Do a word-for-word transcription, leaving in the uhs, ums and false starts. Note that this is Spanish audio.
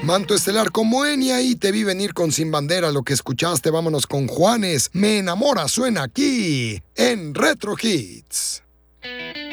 Manto estelar con Moenia y Te vi venir con Sin Bandera. Lo que escuchaste, vámonos con Juanes. Me enamora suena aquí en Retro Hits.